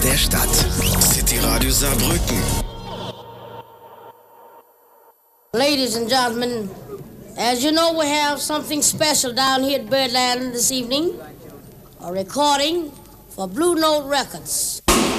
der Stadt. City Radio Saarbrücken. Ladies and gentlemen, as you know, we have something special down here at Birdland this evening. A recording for Blue Note Records.